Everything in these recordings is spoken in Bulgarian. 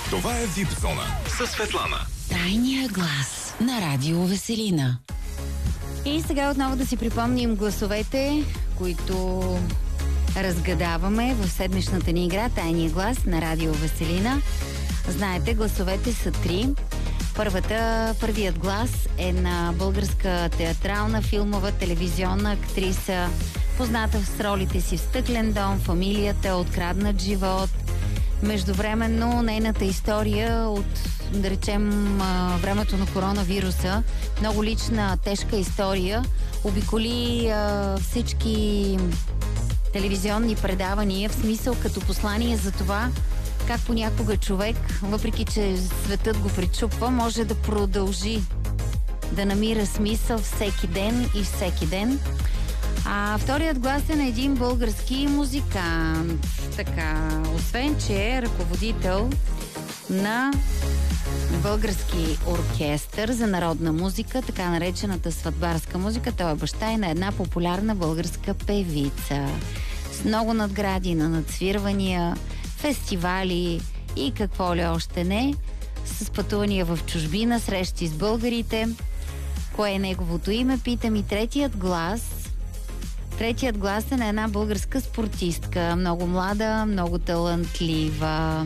Това е VIP Зона със Светлана. Тайния глас на Радио Веселина. И сега отново да си припомним гласовете, които разгадаваме в седмичната ни игра Тайния глас на Радио Веселина. Знаете, гласовете са 3. Първият глас е на българска театрална, филмова, телевизионна актриса, позната с ролите си в Стъклен дом, Фамилията, Откраднат живот. Междувременно нейната история от, да речем, времето на коронавируса, много лична, тежка история, обиколи всички телевизионни предавания, в смисъл като послание за това, как понякога човек, въпреки че светът го причупва, може да продължи да намира смисъл всеки ден и всеки ден. А вторият глас е на един български музикант. Така, освен че е ръководител на български оркестър за народна музика, така наречената сватбарска музика, той е баща и на една популярна българска певица. С много надгради на надсвирвания, фестивали и какво ли още не, с пътувания в чужбина, срещи с българите. Кое е неговото име? Питам. И третият глас е на една българска спортистка. Много млада, много талантлива.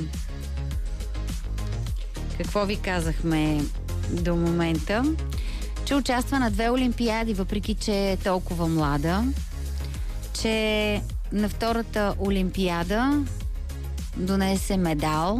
Какво ви казахме до момента? Че участва на 2 олимпиади, въпреки че е толкова млада. Че на втората олимпиада донесе медал,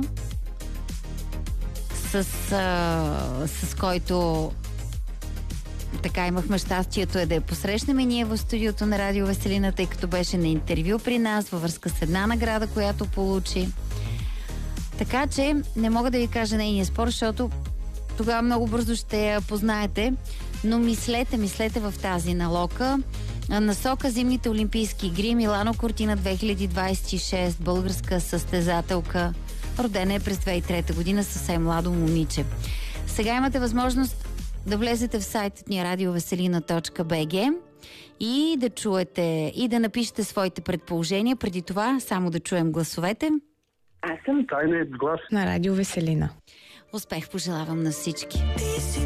с който така имахме щастието да я посрещнем и ние в студиото на Радио Веселина, тъй като беше на интервю при нас във връзка с една награда, която получи. Така че не мога да ви кажа нейния спор, защото тогава много бързо ще я познаете, но мислете в тази насока зимните олимпийски игри Милано Кортина 2026, българска състезателка, родена е през 2003 година, съвсем младо момиче. Сега имате възможност да влезете в сайтът ни radioveselina.bg и да чуете и да напишете своите предположения. Преди това само да чуем гласовете. Аз съм Тайният глас на Радио Веселина. Успех пожелавам на всички.